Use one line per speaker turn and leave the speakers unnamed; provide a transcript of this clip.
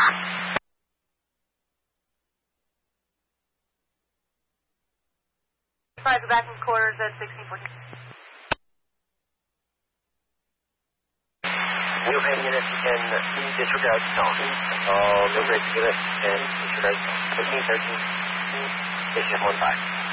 Five, go back in quarters at 1614.
Ukraine units can disregard zone. All no break units can disregard 1313. Station 15.